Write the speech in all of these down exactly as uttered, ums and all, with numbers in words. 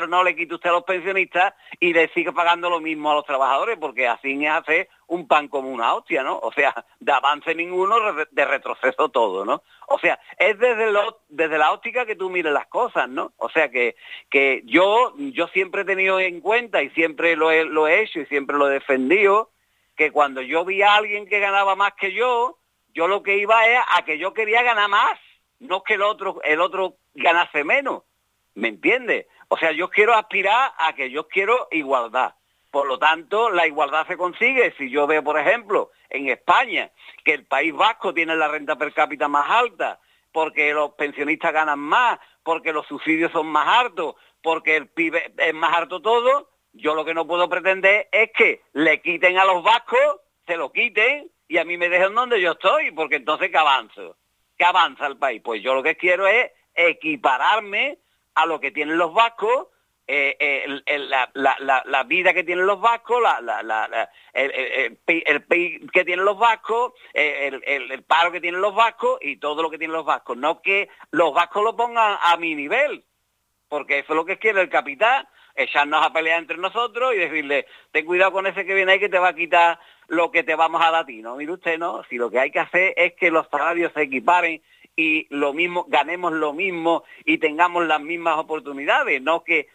pero no le quite usted a los pensionistas y le sigue pagando lo mismo a los trabajadores, porque así es hacer un pan como una hostia, ¿no? O sea, de avance ninguno, de retroceso todo, ¿no? O sea, es desde, lo, desde la óptica que tú mires las cosas, ¿no? O sea, que, que yo, yo siempre he tenido en cuenta y siempre lo he, lo he hecho y siempre lo he defendido, que cuando yo vi a alguien que ganaba más que yo, yo lo que iba es a que yo quería ganar más, no que el otro, el otro ganase menos, ¿me entiendes? O sea, yo quiero aspirar a que yo quiero igualdad. Por lo tanto, la igualdad se consigue si yo veo, por ejemplo, en España, que el País Vasco tiene la renta per cápita más alta, porque los pensionistas ganan más, porque los subsidios son más altos, porque el P I B es más alto todo. Yo lo que no puedo pretender es que le quiten a los vascos, se lo quiten, y a mí me dejen donde yo estoy, porque entonces ¿qué avanzo? ¿Qué avanza el país? Pues yo lo que quiero es equipararme a lo que tienen los vascos, eh, eh, el, el, la, la, la, la vida que tienen los vascos, la, la, la, la, el, el, el, el P I B que tienen los vascos, el, el, el paro que tienen los vascos y todo lo que tienen los vascos. No que los vascos lo pongan a mi nivel, porque eso es lo que quiere el capital, echarnos a pelear entre nosotros y decirle, ten cuidado con ese que viene ahí que te va a quitar lo que te vamos a dar a ti. No, mire usted, no, si lo que hay que hacer es que los salarios se equiparen y lo mismo, ganemos lo mismo y tengamos las mismas oportunidades, no que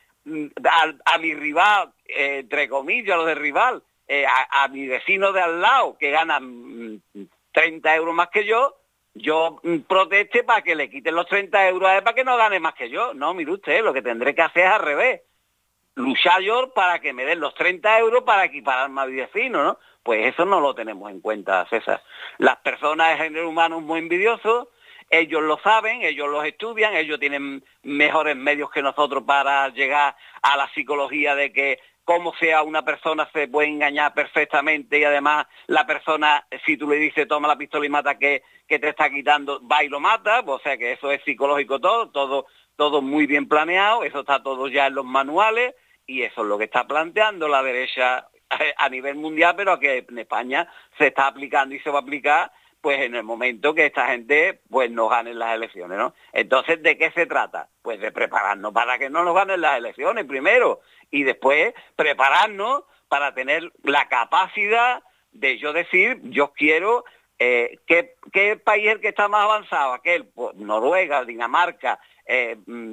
a, a mi rival, eh, entre comillas, lo de rival, eh, a, a mi vecino de al lado que gana mm, treinta euros más que yo, yo mm, proteste para que le quiten los treinta euros a él para que no gane más que yo. No, mire usted, lo que tendré que hacer es al revés. Luchar yo para que me den los treinta euros para equipararme a mi vecino, ¿no? Pues eso no lo tenemos en cuenta, César. Las personas de género humano muy envidiosos, ellos lo saben, ellos los estudian, ellos tienen mejores medios que nosotros para llegar a la psicología de que cómo sea una persona se puede engañar perfectamente y además la persona, si tú le dices toma la pistola y mata que, que te está quitando, va y lo mata, o sea que eso es psicológico todo, todo, todo muy bien planeado, eso está todo ya en los manuales y eso es lo que está planteando la derecha a nivel mundial, pero que en España se está aplicando y se va a aplicar pues en el momento que esta gente pues nos gane las elecciones, ¿no? Entonces, ¿de qué se trata? Pues de prepararnos para que no nos ganen las elecciones primero y después prepararnos para tener la capacidad de yo decir, yo quiero, eh, ¿qué, ¿qué país es el que está más avanzado? Aquel, pues Noruega, Dinamarca, eh,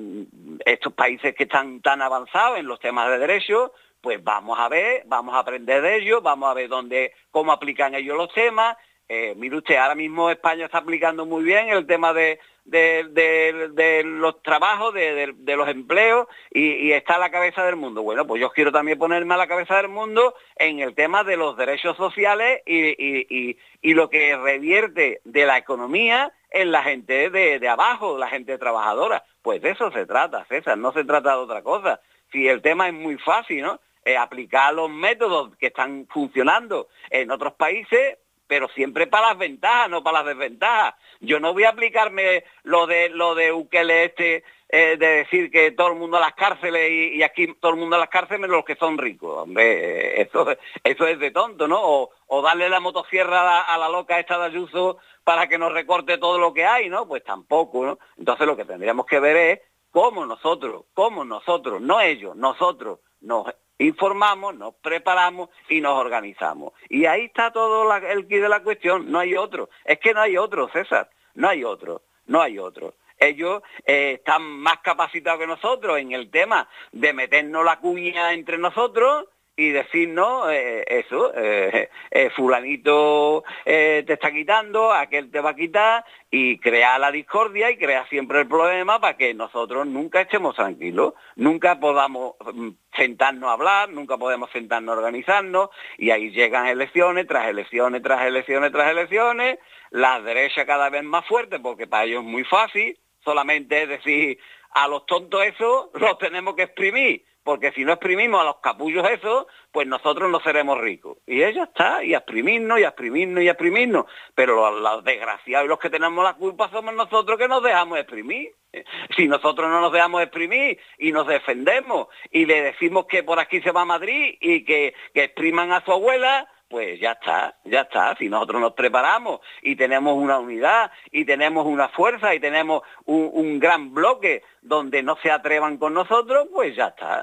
estos países que están tan avanzados en los temas de derechos, pues vamos a ver, vamos a aprender de ellos, vamos a ver dónde, cómo aplican ellos los temas. Eh, mire usted, ahora mismo España está aplicando muy bien el tema de, de, de, de los trabajos, de, de, de los empleos y, y está a la cabeza del mundo. Bueno, pues yo quiero también ponerme a la cabeza del mundo en el tema de los derechos sociales y, y, y, y lo que revierte de la economía en la gente de, de abajo, la gente trabajadora. Pues de eso se trata, César, no se trata de otra cosa. Si el tema es muy fácil, ¿no? Eh, aplicar los métodos que están funcionando en otros países, pero siempre para las ventajas, no para las desventajas. Yo no voy a aplicarme lo de lo de Ukele este, eh, de decir que todo el mundo a las cárceles y, y aquí todo el mundo a las cárceles menos los que son ricos. Hombre, eso, eso es de tonto, ¿no? O, o darle la motosierra a la, a la loca esta de Ayuso para que nos recorte todo lo que hay, ¿no? Pues tampoco, ¿no? Entonces lo que tendríamos que ver es cómo nosotros, cómo nosotros, no ellos, nosotros nos informamos, nos preparamos y nos organizamos. Y ahí está todo la, el quid de la cuestión, no hay otro. Es que no hay otro, César, no hay otro, no hay otro. Ellos eh, están más capacitados que nosotros en el tema de meternos la cuña entre nosotros y decirnos eh, eso, eh, eh, fulanito eh, te está quitando, aquel te va a quitar, y crear la discordia y crear siempre el problema para que nosotros nunca estemos tranquilos, nunca podamos sentarnos a hablar, nunca podemos sentarnos a organizarnos, y ahí llegan elecciones tras elecciones, tras elecciones, tras elecciones, la derecha cada vez más fuerte, porque para ellos es muy fácil, solamente es decir, a los tontos esos los tenemos que exprimir, porque si no exprimimos a los capullos esos, pues nosotros no seremos ricos. Y ella está, y a exprimirnos, y a exprimirnos, y a exprimirnos. Pero los, los desgraciados y los que tenemos la culpa somos nosotros que nos dejamos exprimir. Si nosotros no nos dejamos exprimir y nos defendemos y le decimos que por aquí se va a Madrid y que, que expriman a su abuela, pues ya está, ya está. Si nosotros nos preparamos y tenemos una unidad y tenemos una fuerza y tenemos un, un gran bloque donde no se atrevan con nosotros, pues ya está.